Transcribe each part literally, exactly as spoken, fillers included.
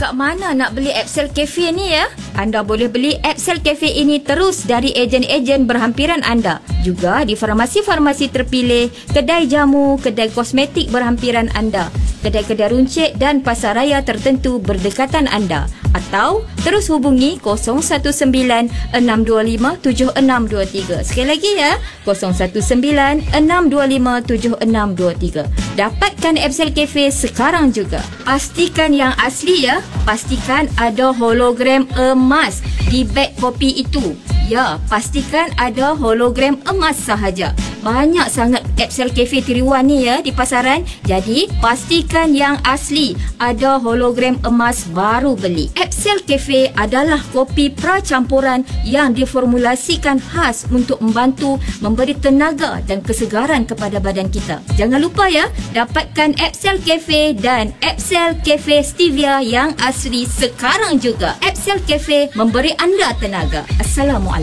kat mana nak beli Epsel Cafe ni ya? Anda boleh beli Epsel Cafe ini terus dari ejen-ejen berhampiran anda. Juga di farmasi-farmasi terpilih, kedai jamu, kedai kosmetik berhampiran anda, kedai-kedai runcit dan pasaraya tertentu berdekatan anda. Atau terus hubungi kosong satu sembilan enam dua lima tujuh enam dua tiga. Sekali lagi ya, kosong satu sembilan enam dua lima tujuh enam dua tiga. Dapatkan Epsel Cafe sekarang juga. Pastikan yang asli ya. Pastikan ada hologram emas di beg kopi itu. Ya, pastikan ada hologram emas sahaja. Banyak sangat Epsel Cafe tiga in one ni ya di pasaran. Jadi, pastikan yang asli. Ada hologram emas baru beli. Epsel Cafe adalah kopi pracampuran yang diformulasikan khas untuk membantu memberi tenaga dan kesegaran kepada badan kita. Jangan lupa ya, dapatkan Epsel Cafe dan Epsel Cafe Stevia yang asli sekarang juga. Epsel Cafe memberi anda tenaga. Assalamualaikum.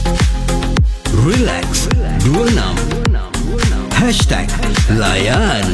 Relax dua puluh enam Hashtag Layan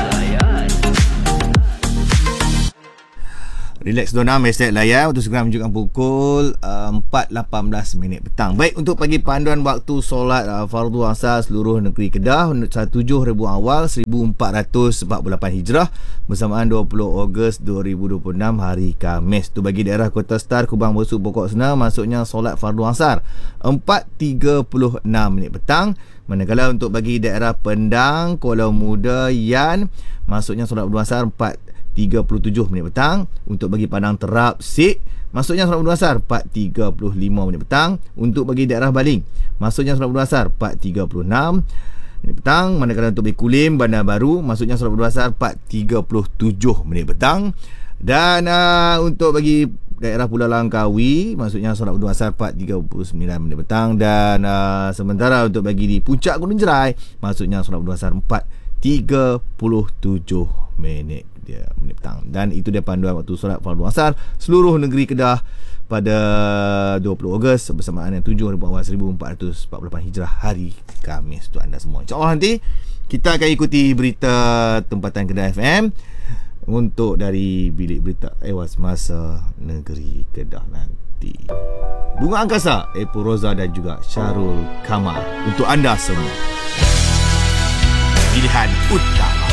Relax dua puluh enam Hashtag Layan. Waktu segera menunjukkan pukul uh, empat lapan belas minit petang. Baik, untuk pagi panduan waktu solat uh, Fardu Asar seluruh negeri Kedah tujuh Rabiul Awal seribu empat ratus empat puluh lapan Hijrah bersamaan dua puluh Ogos dua ribu dua puluh enam hari Khamis. Tu bagi daerah Kota Star, Kubang Besut, Pokok Sena, masuknya solat Fardu Asar empat tiga puluh enam minit petang. Manakala untuk bagi daerah Pendang, Kuala Muda, Yan, masuknya solat Fardu Asar empat tiga puluh tujuh minit petang. Untuk bagi Padang Terap, Sik, masuknya solat Fardu Asar empat tiga puluh lima minit petang. Untuk bagi daerah Baling, masuknya solat Fardu Asar empat tiga puluh enam minit petang. Manakala untuk bagi Kulim, Bandar Baru, masuknya solat Fardu Asar empat tiga puluh tujuh minit petang. Dan uh, untuk bagi daerah Pulau Langkawi, maksudnya solat Fardu Asar empat tiga puluh sembilan minit petang. Dan uh, sementara untuk bagi di Puncak Gunung Jerai, maksudnya solat Fardu Asar empat tiga puluh tujuh minit dia minit petang. Dan itu dia panduan waktu solat Fardu Asar seluruh negeri Kedah pada dua puluh Ogos bersamaan dengan tujuh Rabiul Awal seribu empat ratus empat puluh lapan Hijrah hari Khamis. Tu anda semua. InsyaAllah nanti kita akan ikuti berita tempatan Kedah F M untuk dari bilik berita Ewas Masa Negeri Kedah nanti. Bunga Angkasa, Epo Roza dan juga Syarul Kamal untuk anda semua. Pilihan utama.